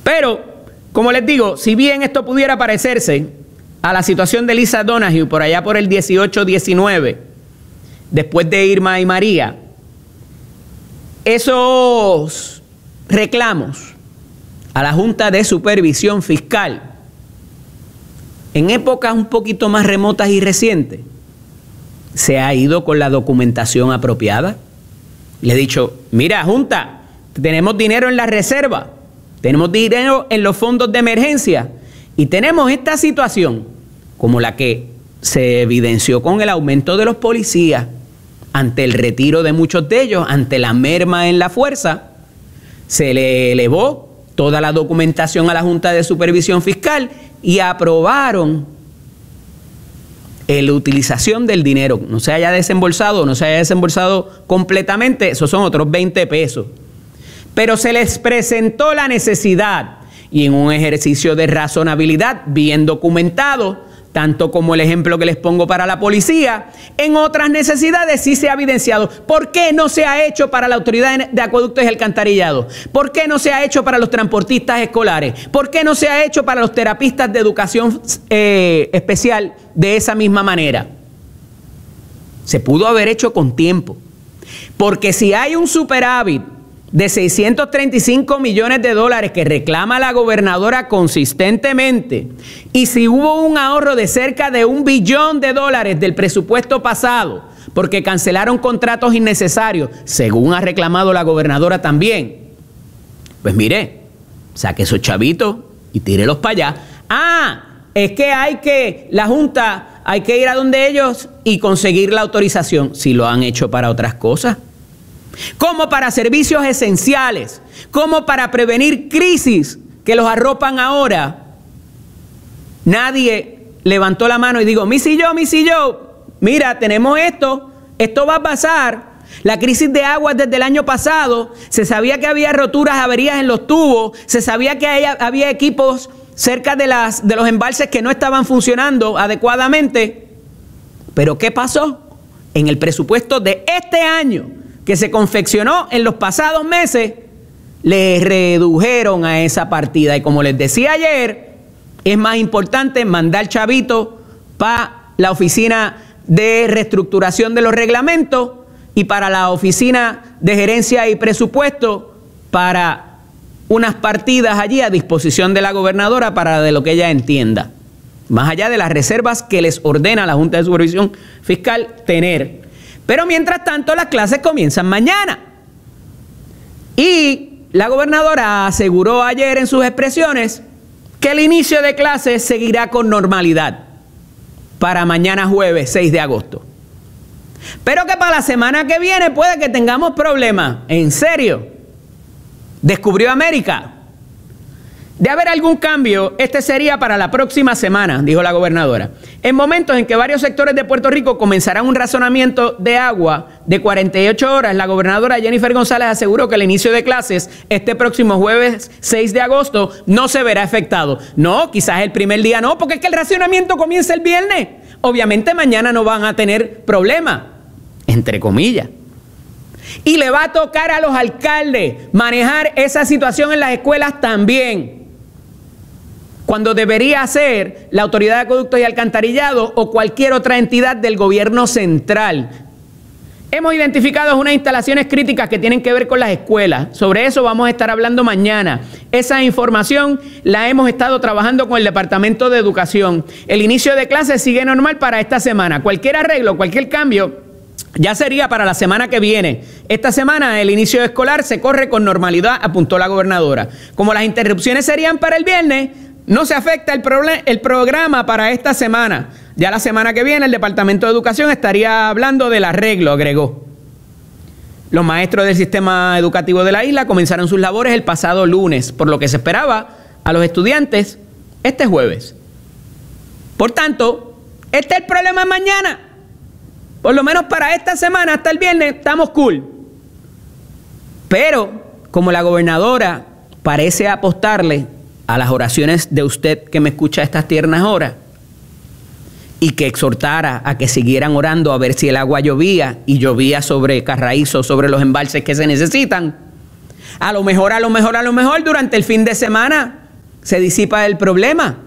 Pero, como les digo, si bien esto pudiera parecerse a la situación de Lisa Donahue por allá por el 18-19, después de Irma y María, esos reclamos a la Junta de Supervisión Fiscal en épocas un poquito más remotas y recientes se ha ido con la documentación apropiada. Le he dicho, mira, Junta, tenemos dinero en la reserva, tenemos dinero en los fondos de emergencia y tenemos esta situación como la que se evidenció con el aumento de los policías, ante el retiro de muchos de ellos, ante la merma en la fuerza. Se le elevó toda la documentación a la Junta de Supervisión Fiscal y aprobaron la utilización del dinero. No se haya desembolsado, no se haya desembolsado completamente, esos son otros 20 pesos. Pero se les presentó la necesidad y en un ejercicio de razonabilidad bien documentado, tanto como el ejemplo que les pongo para la policía, en otras necesidades sí se ha evidenciado. ¿Por qué no se ha hecho para la Autoridad de Acueductos y Alcantarillado? ¿Por qué no se ha hecho para los transportistas escolares? ¿Por qué no se ha hecho para los terapistas de educación especial de esa misma manera? Se pudo haber hecho con tiempo. Porque si hay un superávit de 635 millones de dólares que reclama la gobernadora consistentemente, y si hubo un ahorro de cerca de $1 billón del presupuesto pasado, porque cancelaron contratos innecesarios, según ha reclamado la gobernadora también, pues mire, saque esos chavitos y tírelos para allá. Ah, es que la Junta, hay que ir a donde ellos y conseguir la autorización. Si lo han hecho para otras cosas, como para servicios esenciales, como para prevenir crisis que los arropan ahora. Nadie levantó la mano y dijo, mi sillo, mira, tenemos esto va a pasar. La crisis de agua desde el año pasado, se sabía que había roturas, averías en los tubos, se sabía que había equipos cerca de los embalses que no estaban funcionando adecuadamente. Pero ¿qué pasó? En el presupuesto de este año, que se confeccionó en los pasados meses, le redujeron a esa partida. Y como les decía ayer, es más importante mandar chavitos para la oficina de reestructuración de los reglamentos y para la oficina de gerencia y presupuesto para unas partidas allí a disposición de la gobernadora para de lo que ella entienda, más allá de las reservas que les ordena la Junta de Supervisión Fiscal tener. Pero mientras tanto, las clases comienzan mañana. Y la gobernadora aseguró ayer en sus expresiones que el inicio de clases seguirá con normalidad para mañana jueves 6 de agosto. Pero que para la semana que viene puede que tengamos problemas. ¿En serio? ¿Descubrió América? De haber algún cambio, este sería para la próxima semana, dijo la gobernadora. En momentos en que varios sectores de Puerto Rico comenzarán un razonamiento de agua de 48 horas, la gobernadora Jennifer González aseguró que el inicio de clases este próximo jueves 6 de agosto no se verá afectado. No, quizás el primer día no, porque es que el racionamiento comienza el viernes. Obviamente mañana no van a tener problema, entre comillas. Y le va a tocar a los alcaldes manejar esa situación en las escuelas también, cuando debería ser la Autoridad de Acueductos y Alcantarillado o cualquier otra entidad del gobierno central. Hemos identificado unas instalaciones críticas que tienen que ver con las escuelas. Sobre eso vamos a estar hablando mañana. Esa información la hemos estado trabajando con el Departamento de Educación. El inicio de clases sigue normal para esta semana. Cualquier arreglo, cualquier cambio, ya sería para la semana que viene. Esta semana el inicio escolar se corre con normalidad, apuntó la gobernadora. Como las interrupciones serían para el viernes, no se afecta el programa para esta semana. Ya la semana que viene el Departamento de Educación estaría hablando del arreglo, agregó. Los maestros del sistema educativo de la isla comenzaron sus labores el pasado lunes, por lo que se esperaba a los estudiantes este jueves. Por tanto, este es el problema mañana. Por lo menos para esta semana, hasta el viernes, estamos cool. Pero, como la gobernadora parece apostarle a las oraciones de usted que me escucha a estas tiernas horas, y que exhortara a que siguieran orando a ver si el agua llovía, y llovía sobre Carraízo, sobre los embalses que se necesitan, A lo mejor durante el fin de semana se disipa el problema.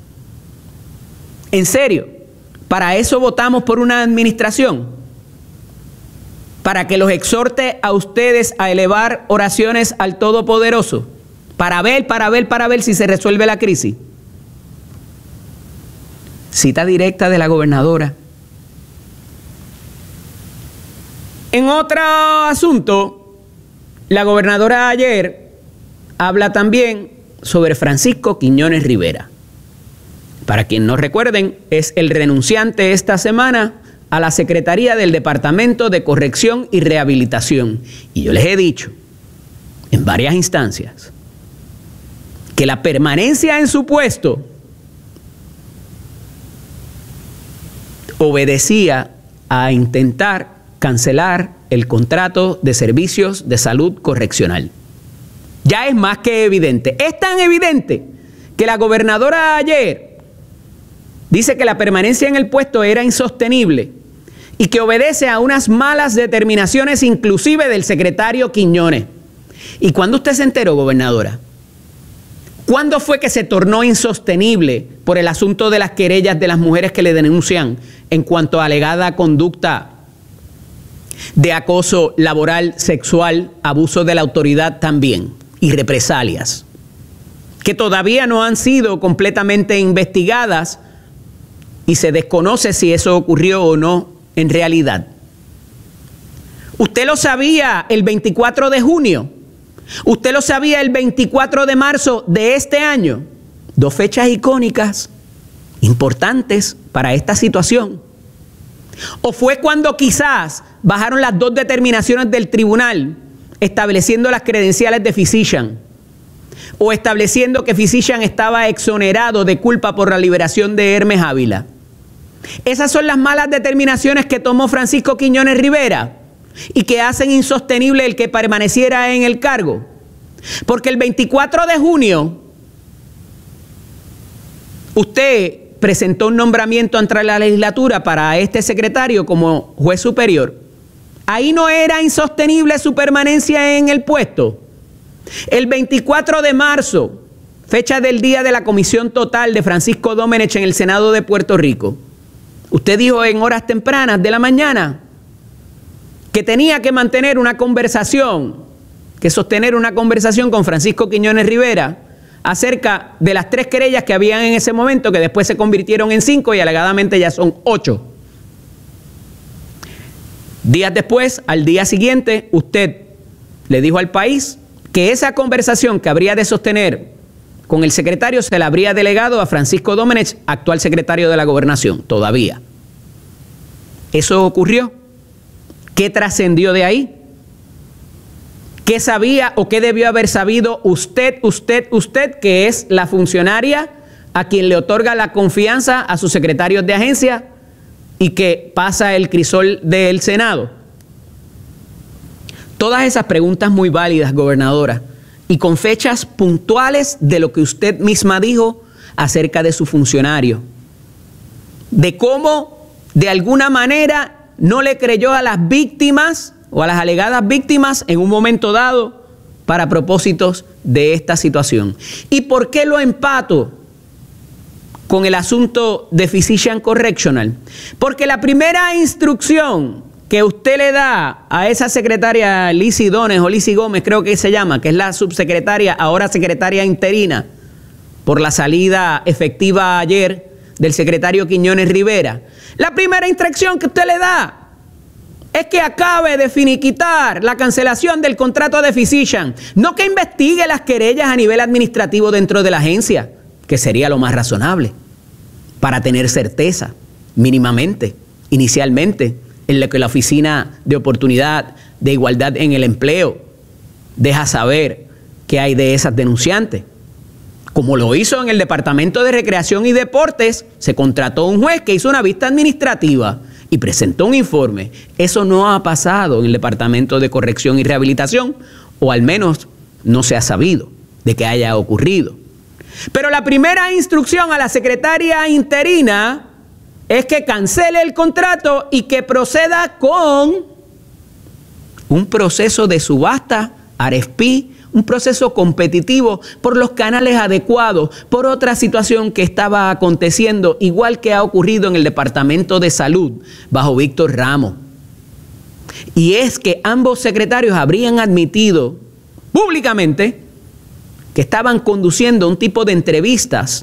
En serio, para eso votamos por una administración, para que los exhorte a ustedes a elevar oraciones al Todopoderoso, para ver si se resuelve la crisis. Cita directa de la gobernadora. En otro asunto, la gobernadora ayer habla también sobre Francisco Quiñones Rivera. Para quien no recuerden, es el renunciante esta semana a la Secretaría del Departamento de Corrección y Rehabilitación. Y yo les he dicho en varias instancias que la permanencia en su puesto obedecía a intentar cancelar el contrato de servicios de salud correccional. Ya es más que evidente. Es tan evidente que la gobernadora ayer dice que la permanencia en el puesto era insostenible y que obedece a unas malas determinaciones inclusive del secretario Quiñones. ¿Y cuándo usted se enteró, gobernadora? ¿Cuándo fue que se tornó insostenible por el asunto de las querellas de las mujeres que le denuncian en cuanto a alegada conducta de acoso laboral, sexual, abuso de la autoridad también y represalias, que todavía no han sido completamente investigadas y se desconoce si eso ocurrió o no en realidad? Usted lo sabía el 24 de junio, usted lo sabía el 24 de marzo de este año, dos fechas icónicas, importantes para esta situación. ¿O fue cuando quizás bajaron las dos determinaciones del tribunal estableciendo las credenciales de Physician o estableciendo que Physician estaba exonerado de culpa por la liberación de Hermes Ávila? Esas son las malas determinaciones que tomó Francisco Quiñones Rivera y que hacen insostenible el que permaneciera en el cargo. Porque el 24 de junio usted presentó un nombramiento ante la legislatura para este secretario como juez superior. Ahí no era insostenible su permanencia en el puesto. El 24 de marzo, fecha del día de la comisión total de Francisco Domenech en el Senado de Puerto Rico, usted dijo en horas tempranas de la mañana que tenía que mantener una conversación, que sostener una conversación con Francisco Quiñones Rivera acerca de las 3 querellas que habían en ese momento, que después se convirtieron en 5 y alegadamente ya son 8. Días después, al día siguiente, usted le dijo al país que esa conversación que habría de sostener con el secretario se la habría delegado a Francisco Domenech, actual secretario de la Gobernación, todavía. ¿Eso ocurrió? ¿Qué trascendió de ahí? ¿Qué sabía o qué debió haber sabido usted, que es la funcionaria a quien le otorga la confianza a sus secretarios de agencia y que pasa el crisol del Senado? Todas esas preguntas muy válidas, gobernadora, y con fechas puntuales de lo que usted misma dijo acerca de su funcionario, de cómo de alguna manera no le creyó a las víctimas o a las alegadas víctimas en un momento dado para propósitos de esta situación. ¿Y por qué lo empato con el asunto de Physician Correctional? Porque la primera instrucción que usted le da a esa secretaria Lizzy Dones o Lizzy Gómez, creo que se llama, que es la subsecretaria, ahora secretaria interina, por la salida efectiva ayer del secretario Quiñones Rivera, la primera instrucción que usted le da es que acabe de finiquitar la cancelación del contrato de Physician, no que investigue las querellas a nivel administrativo dentro de la agencia, que sería lo más razonable, para tener certeza, mínimamente, inicialmente, en lo que la Oficina de Oportunidad de Igualdad en el Empleo deja saber qué hay de esas denunciantes. Como lo hizo en el Departamento de Recreación y Deportes, se contrató un juez que hizo una vista administrativa y presentó un informe. Eso no ha pasado en el Departamento de Corrección y Rehabilitación, o al menos no se ha sabido de que haya ocurrido. Pero la primera instrucción a la secretaria interina es que cancele el contrato y que proceda con un proceso de subasta RFP, un proceso competitivo por los canales adecuados, por otra situación que estaba aconteciendo, igual que ha ocurrido en el Departamento de Salud bajo Víctor Ramos. Y es que ambos secretarios habrían admitido públicamente que estaban conduciendo un tipo de entrevistas.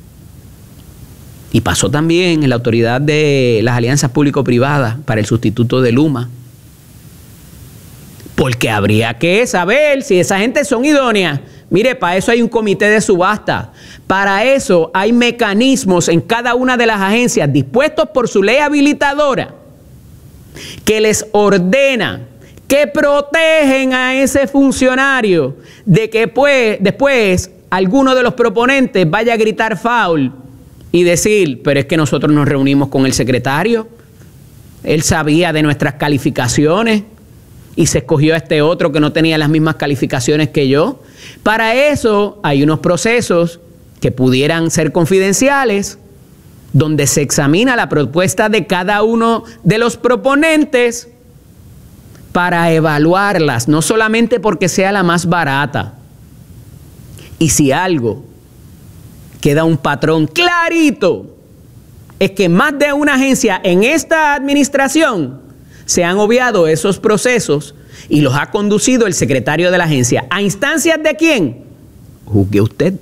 Y pasó también en la Autoridad de las Alianzas Público-Privadas para el sustituto de Luma. Porque habría que saber si esa gente son idóneas. Mire, para eso hay un comité de subasta. Para eso hay mecanismos en cada una de las agencias dispuestos por su ley habilitadora que les ordena, que protegen a ese funcionario de que después alguno de los proponentes vaya a gritar foul y decir, pero es que nosotros nos reunimos con el secretario, él sabía de nuestras calificaciones y se escogió a este otro que no tenía las mismas calificaciones que yo. Para eso hay unos procesos que pudieran ser confidenciales, donde se examina la propuesta de cada uno de los proponentes para evaluarlas, no solamente porque sea la más barata. Y si algo queda un patrón clarito, es que más de una agencia en esta administración se han obviado esos procesos y los ha conducido el secretario de la agencia. ¿A instancias de quién? Juzgue usted.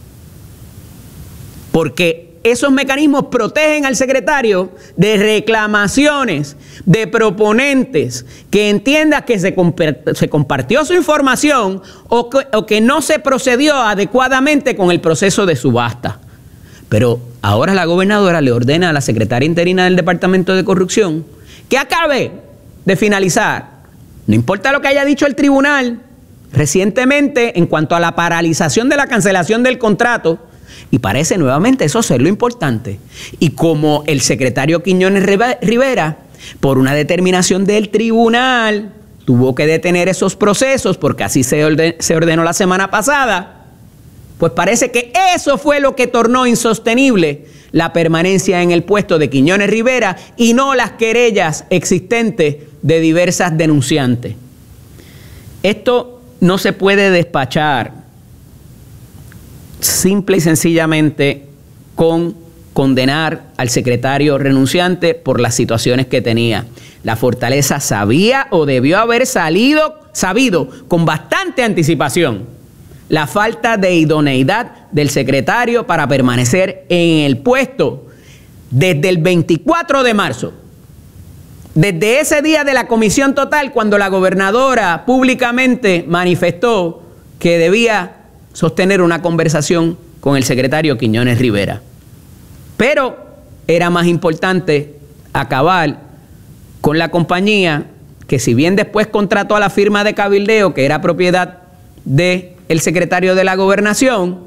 Porque esos mecanismos protegen al secretario de reclamaciones de proponentes que entienda que se compartió su información o que no se procedió adecuadamente con el proceso de subasta. Pero ahora la gobernadora le ordena a la secretaria interina del Departamento de Corrupción que acabe de finalizar, no importa lo que haya dicho el tribunal recientemente en cuanto a la paralización de la cancelación del contrato, y parece nuevamente eso ser lo importante. Y como el secretario Quiñones Rivera, por una determinación del tribunal, tuvo que detener esos procesos porque así se ordenó la semana pasada, pues parece que eso fue lo que tornó insostenible la permanencia en el puesto de Quiñones Rivera y no las querellas existentes de diversas denunciantes. Esto no se puede despachar simple y sencillamente con condenar al secretario renunciante por las situaciones que tenía. La Fortaleza sabía o debió haber sabido con bastante anticipación la falta de idoneidad del secretario para permanecer en el puesto desde el 24 de marzo. Desde ese día de la comisión total, cuando la gobernadora públicamente manifestó que debía sostener una conversación con el secretario Quiñones Rivera. Pero era más importante acabar con la compañía que, si bien después contrató a la firma de cabildeo que era propiedad del secretario de la Gobernación,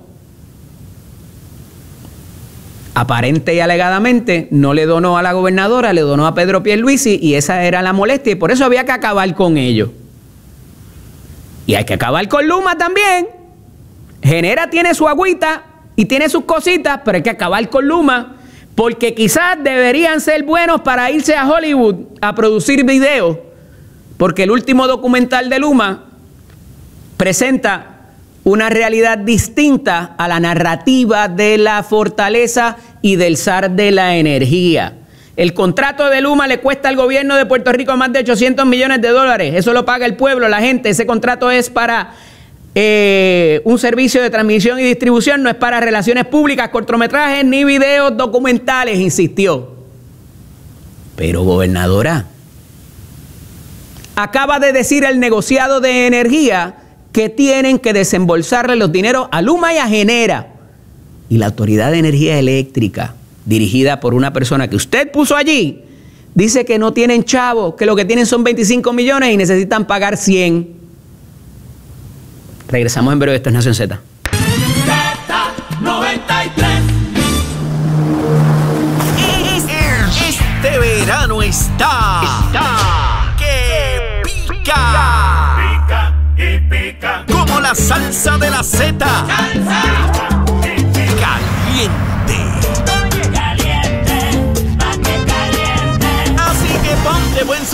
aparente y alegadamente no le donó a la gobernadora, le donó a Pedro Pierluisi, y esa era la molestia y por eso había que acabar con ello. Y hay que acabar con Luma también. Genera tiene su agüita y tiene sus cositas, pero hay que acabar con Luma, porque quizás deberían ser buenos para irse a Hollywood a producir videos, porque el último documental de Luma presenta una realidad distinta a la narrativa de la Fortaleza y del zar de la energía. El contrato de Luma le cuesta al gobierno de Puerto Rico más de 800 millones de dólares. Eso lo paga el pueblo, la gente. Ese contrato es para un servicio de transmisión y distribución, no es para relaciones públicas, cortometrajes ni videos documentales, insistió. Pero, gobernadora, acaba de decir el negociado de energía que tienen que desembolsarle los dineros a Luma y a Genera. Y la Autoridad de Energía Eléctrica, dirigida por una persona que usted puso allí, dice que no tienen chavos, que lo que tienen son 25 millones y necesitan pagar 100. Regresamos en breve, esto es Nación Z. Z93. Este verano está que pica. Pica y pica. Como la salsa de la Z.